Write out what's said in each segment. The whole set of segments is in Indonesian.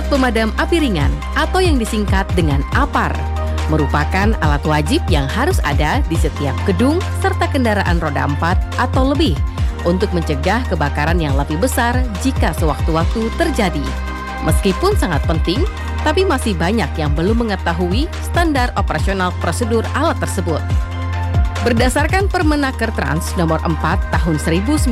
pemadam api ringan atau yang disingkat dengan APAR merupakan alat wajib yang harus ada di setiap gedung serta kendaraan roda 4 atau lebih untuk mencegah kebakaran yang lebih besar jika sewaktu-waktu terjadi. Meskipun sangat penting, tapi masih banyak yang belum mengetahui standar operasional prosedur alat tersebut. Berdasarkan Permenaker Trans nomor 4 tahun 1980,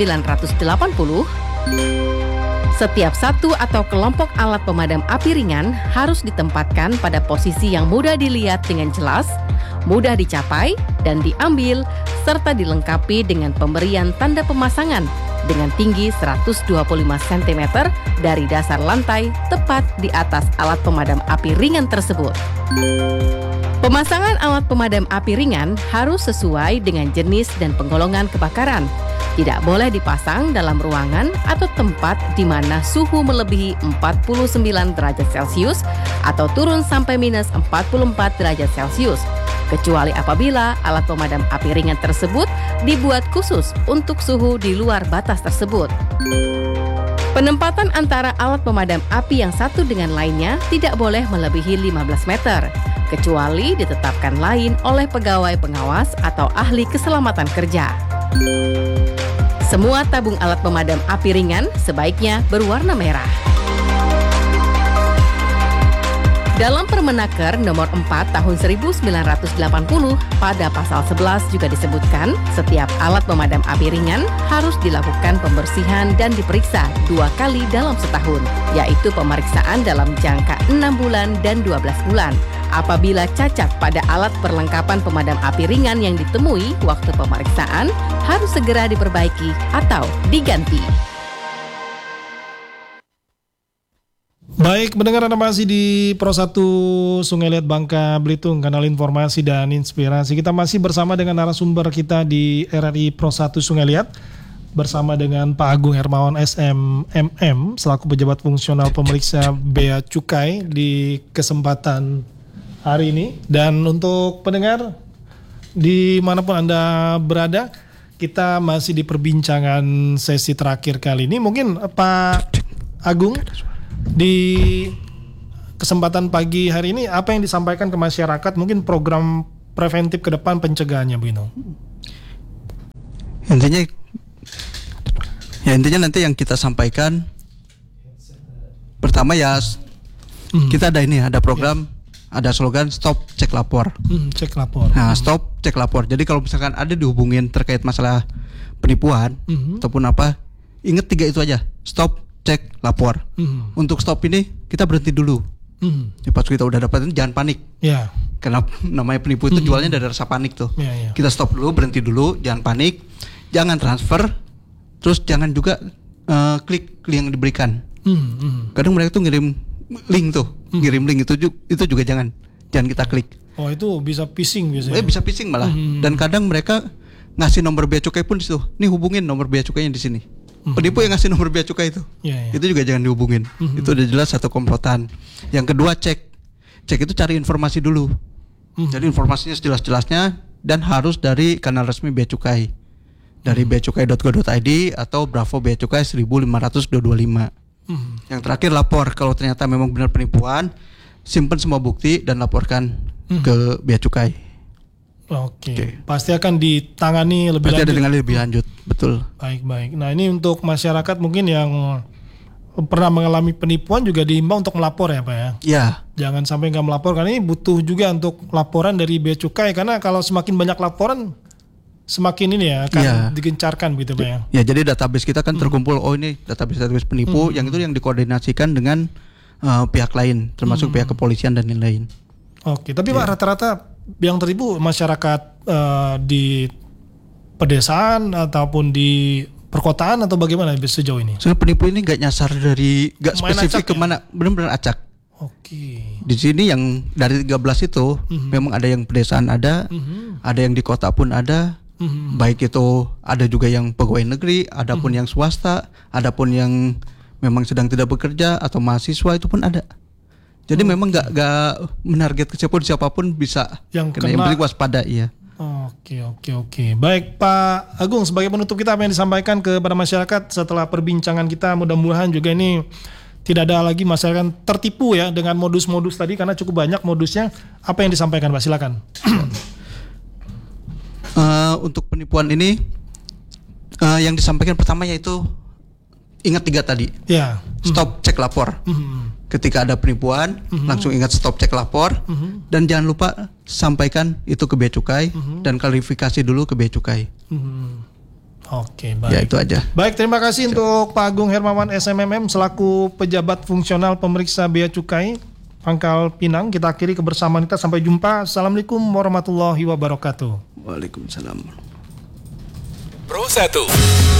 setiap satu atau kelompok alat pemadam api ringan harus ditempatkan pada posisi yang mudah dilihat dengan jelas, mudah dicapai dan diambil, serta dilengkapi dengan pemberian tanda pemasangan dengan tinggi 125 cm dari dasar lantai tepat di atas alat pemadam api ringan tersebut. Pemasangan alat pemadam api ringan harus sesuai dengan jenis dan penggolongan kebakaran. Tidak boleh dipasang dalam ruangan atau tempat di mana suhu melebihi 49 derajat Celcius atau turun sampai minus 44 derajat Celcius, kecuali apabila alat pemadam api ringan tersebut dibuat khusus untuk suhu di luar batas tersebut. Penempatan antara alat pemadam api yang satu dengan lainnya tidak boleh melebihi 15 meter, kecuali ditetapkan lain oleh pegawai pengawas atau ahli keselamatan kerja. Semua tabung alat pemadam api ringan sebaiknya berwarna merah. Dalam Permenaker nomor 4 tahun 1980 pada pasal 11 juga disebutkan setiap alat pemadam api ringan harus dilakukan pembersihan dan diperiksa 2 kali dalam setahun, yaitu pemeriksaan dalam jangka 6 bulan dan 12 bulan. Apabila cacat pada alat perlengkapan pemadam api ringan yang ditemui waktu pemeriksaan harus segera diperbaiki atau diganti. Baik, mendengar Anda masih di Pro 1 Sungai Liat Bangka Belitung, kanal informasi dan inspirasi. Kita masih bersama dengan narasumber kita di RRI Pro 1 Sungai Liat, bersama dengan Pak Agung Hermawan SMMM selaku pejabat fungsional pemeriksa Bea Cukai di kesempatan hari ini. Dan untuk pendengar dimanapun Anda berada, kita masih di perbincangan sesi terakhir kali ini. Mungkin Pak Agung, di kesempatan pagi hari ini apa yang disampaikan ke masyarakat, mungkin program preventif ke depan pencegahannya begitu? Intinya nanti yang kita sampaikan pertama ya kita ada program, ada slogan stop cek lapor. Cek lapor. Nah, stop cek lapor. Jadi kalau misalkan ada dihubungin terkait masalah penipuan ataupun apa, ingat 3 itu aja. Stop, cek, lapor. Untuk stop ini kita berhenti dulu. Pas kita udah dapatin jangan panik. Yeah. Karena namanya penipu itu jualnya dari rasa panik tuh. Yeah. Kita stop dulu, berhenti dulu, jangan panik, jangan transfer, terus jangan juga klik link yang diberikan. Kadang mereka tuh ngirim link itu juga jangan kita klik. Oh, itu bisa phishing biasanya. Bisa phishing malah. Dan kadang mereka ngasih nomor bea cukai pun di situ. Nih hubungin nomor bea cukainya di sini. Penipu yang ngasih nomor bea cukai itu, itu juga jangan dihubungin. Itu udah jelas satu komplotan. Yang kedua cek itu cari informasi dulu. Jadi informasinya sejelas-jelasnya dan harus dari kanal resmi bea cukai, dari beacukai.go.id atau Bravo Bea Cukai 15225. Yang terakhir lapor kalau ternyata memang benar penipuan, simpan semua bukti dan laporkan ke bea cukai. Oke. Pasti akan ditangani lebih lanjut. Pasti ada dengan lebih lanjut, betul. Baik. Nah, ini untuk masyarakat mungkin yang pernah mengalami penipuan juga diimbau untuk melapor ya Pak ya? Iya. Jangan sampai nggak melapor, karena ini butuh juga untuk laporan dari bea cukai, karena kalau semakin banyak laporan semakin ini ya akan digencarkan gitu Pak ya? Ya, jadi database kita kan terkumpul, ini database penipu, yang itu yang dikoordinasikan dengan pihak lain, termasuk pihak kepolisian dan lain-lain. Oke, tapi Pak rata-rata yang tertipu masyarakat di pedesaan ataupun di perkotaan atau bagaimana sejauh ini? Soalnya penipu ini nggak nyasar nggak spesifik kemana, benar-benar acak. Oke. Di sini yang dari 13 itu memang ada yang pedesaan ada yang di kota pun ada, baik itu ada juga yang pegawai negeri, ada pun yang swasta, ada pun yang memang sedang tidak bekerja atau mahasiswa itu pun ada. Jadi memang nggak menarget ke siapapun bisa yang penting waspada ya. Oke. Baik Pak Agung, sebagai penutup kita apa yang disampaikan kepada masyarakat setelah perbincangan kita, mudah-mudahan juga ini Tidak ada lagi masyarakat tertipu ya dengan modus-modus tadi karena cukup banyak modusnya. Apa yang disampaikan Pak? Silakan. Untuk penipuan ini yang disampaikan pertama yaitu ingat 3 tadi. Ya. Stop, cek, lapor. Ketika ada penipuan, langsung ingat stop, cek, lapor. Dan jangan lupa sampaikan itu ke Bea Cukai dan klarifikasi dulu ke Bea Cukai. Oke, baik. Ya itu aja. Baik, terima kasih untuk Pak Agung Hermawan SMMM selaku pejabat fungsional pemeriksa Bea Cukai Pangkal Pinang. Kita akhiri kebersamaan kita, sampai jumpa. Assalamualaikum warahmatullahi wabarakatuh. Waalaikumsalam. Pro 1